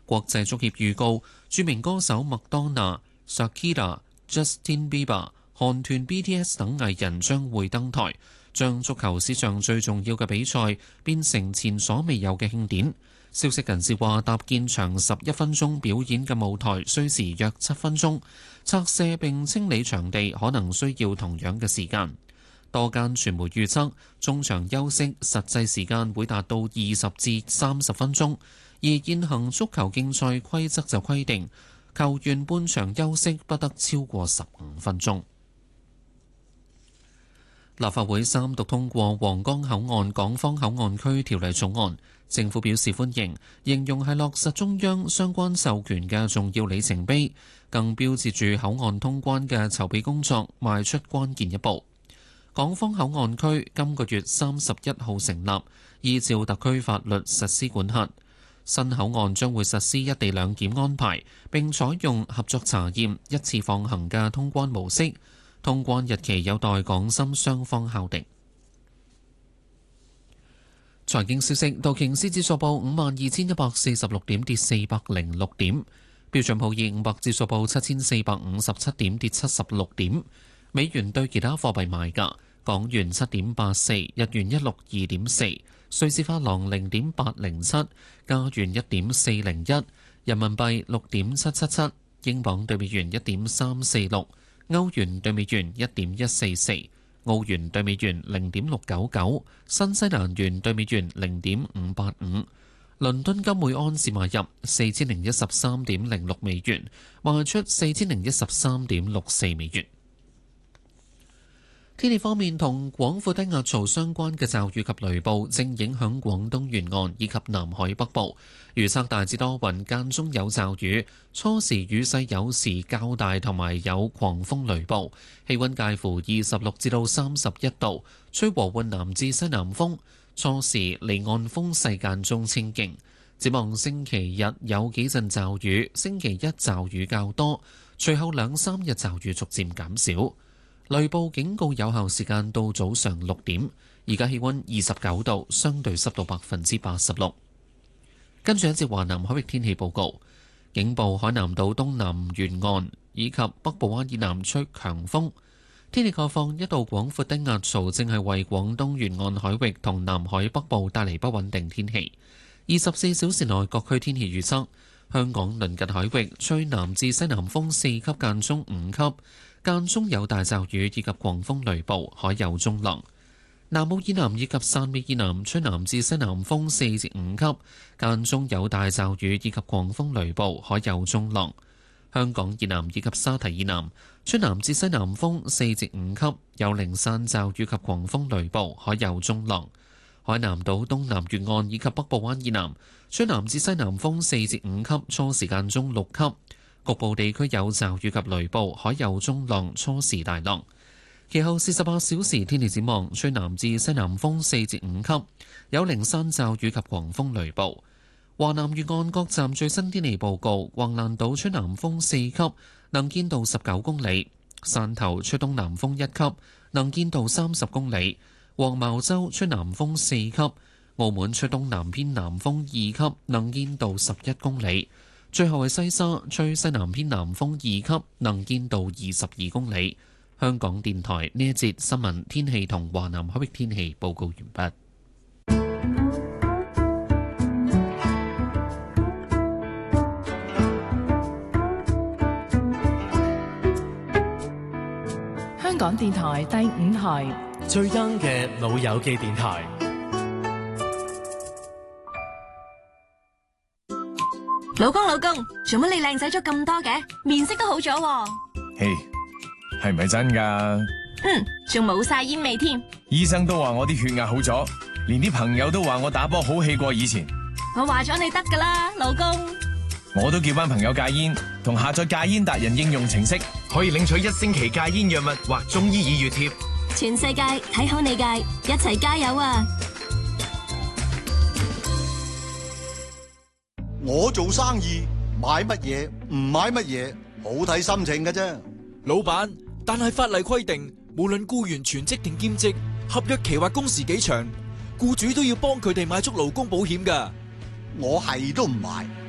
國際足協預告，著名歌手麥當娜、Shakira、Justin Bieber、韓團 BTS 等藝人將會登台，將足球史上最重要嘅比賽變成前所未有嘅慶典。消息人士話，搭建長11分鐘表演嘅舞台需時約7分鐘，拆卸並清理場地可能需要同樣嘅時間。多間傳媒預測，中場休息實際時間會達到20至30分鐘，而現行足球競賽規則就規定，球員半場休息不得超過15分鐘。立法會三讀通過皇崗口岸港方口岸區條例草案，政府表示歡迎，形容係落實中央相關授權嘅重要里程碑，更標誌住口岸通關嘅籌備工作邁出關鍵一步。港方口岸區今個月31號成立，依照特區法律實施管轄。新口岸將會實施一地兩檢安排，並採用合作查驗、一次放行嘅通關模式。通關日期有待港深雙方敲定。財經消息，道瓊斯指數報52,146點，跌406點；標準普爾500指數報7,457點，跌76點。美元對其他貨幣賣價：港元7.84，日元162.4，瑞士法郎0.807，加元1.401，人民幣6.777，英鎊對美元1.346。歐元對美元1.144，澳元對美元0.699，新西蘭元對美元0.585。倫敦金每安士買入4013.06美元，賣出4013.64美元。天氣方面，同廣闊低壓槽相關嘅驟雨及雷暴正影響廣東沿岸以及南海北部。預測大致多雲，間中有驟雨，初時雨勢有時較大，同埋有狂風雷暴。氣溫介乎26至到31度，吹和緩南至西南風。初時離岸風勢間中清勁。展望星期日有幾陣驟雨，星期一驟雨較多，隨後2-3日驟雨逐漸減少。雷暴警告有效時間到早上6點。而家氣溫29度，相對濕度86%。跟住一節華南海域天氣報告，警報海南島東南沿岸以及北部灣以南吹強風。天氣概況，一道廣闊低壓槽正係為廣東沿岸海域同南海北部帶嚟不穩定天氣。24小時內各區天氣預測：香港鄰近海域吹南至西南風4級間中5級，間中有大驟雨以及狂風雷暴，海有中浪。南澳以南以及汕尾以南吹南至西南風4至5級，間中有大驟雨以及狂風雷暴，海有中浪。香港以南以及沙堤以南吹南至西南風4至5級，有零散驟雨及狂風雷暴，海有中浪。海南島東南沿岸以及北部灣以南吹南至西南風4至5級，初時間中6級，局部地區有驟雨及雷暴，海有中浪，初時大浪。其後48小時天氣展望，吹南至西南風4至5級，有零散驟雨及狂風雷暴。華南沿岸各站最新天氣報告：橫瀾島吹南風4級，能見度19公里；汕頭吹東南風1級，能見度30公里；黃茅洲吹南風4級；澳門吹東南偏南風2級，能見度11公里。最後係西沙吹西南偏南風2級，能見度22公里。香港電台呢一節新聞天氣同華南海域天氣報告完畢。 香港電台第5台最 young 嘅老友記電台。 老公，做乜你靚仔咗咁多嘅？面色都好咗喎。 嘿，係咪真㗎？ 仲冇晒煙味添。 醫生都話我啲血壓好咗，連啲朋友都話我打波好氣過以前。 我話咗你得㗎啦，老公。 我都叫班朋友戒煙，同下載戒煙達人應用程式，可以領取1星期戒煙藥物或中醫耳穴貼。 全世界睇好你戒，一齊加油啊！ 我做生意買乜嘢唔買乜嘢，好睇心情㗎啫。 老闆，但係法例規定，無論僱員全職定兼職，合約期或工時幾長，僱主都要幫佢哋買足勞工保險㗎。 我係都唔買。